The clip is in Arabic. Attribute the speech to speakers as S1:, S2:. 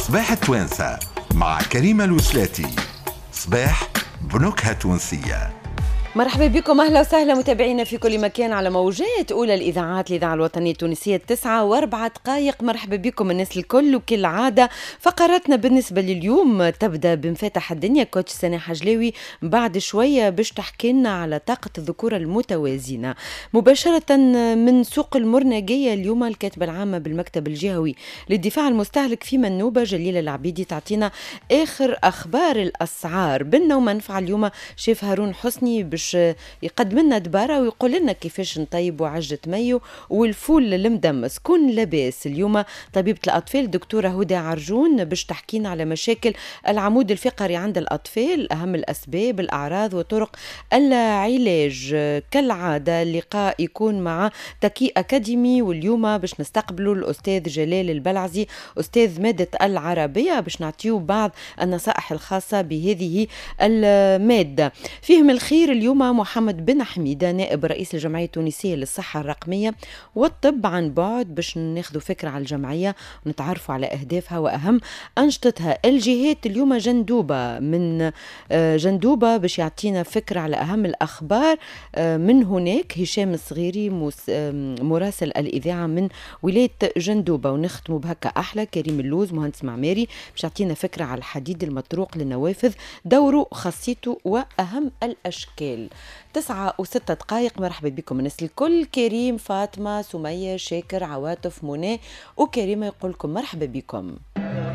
S1: صباح التوانسة مع كريمة الوسلاتي. صباح بنكهة تونسية.
S2: مرحبا بكم، أهلا وسهلا متابعينا في كل مكان على موجات أولى الإذاعات، الإذاعة الوطنية التونسية 9:04. مرحبا بكم الناس الكل. وكل عادة فقراتنا بالنسبة لليوم تبدأ بمفاتح الدنيا. كوتش سنة حجلاوي بعد شوية باش تحكي لنا على طاقة الذكورة المتوازنة مباشرة من سوق المرنقية. اليوم الكاتبة العامة بالمكتب الجهوي للدفاع المستهلك في منوبة جليلة العبيدي تعطينا آخر أخبار الأسعار. بنا ومنفعة اليوم شيف هارون حسني باش يقدم لنا دبارة ويقول لنا كيفاش نطيبوا عجة ميو والفول المدمس. كون لاباس اليوم طبيبة الأطفال دكتورة هدى عرجون باش تحكينا على مشاكل العمود الفقري عند الأطفال، أهم الأسباب، الأعراض وطرق العلاج. كالعادة اللقاء يكون مع تكي أكاديمي، واليوم باش نستقبلوا الأستاذ جلال البلعزي أستاذ مادة العربية باش نعطيو بعض النصائح الخاصة بهذه المادة. فيهم الخير اليوم محمد بن حميدة نائب رئيس الجمعية التونسية للصحة الرقمية والطب عن بعد باش ناخذوا فكرة على الجمعية ونتعرفوا على أهدافها وأهم أنشطتها. الجهات اليوم جندوبة من جندوبة باش يعطينا فكرة على أهم الأخبار. من هناك هشام الصغيري مراسل الإذاعة من ولاية جندوبة. ونختموا بهكا أحلى كريم اللوز مهندس معماري باش يعطينا فكرة على الحديد المطروق للنوافذ، دوره خاصيته وأهم الأشكال. 9:06. مرحبا بكم الناس الكل. كريم، فاطمة، سمية، شاكر، عواطف، منى وكريمة يقول لكم مرحبا بكم.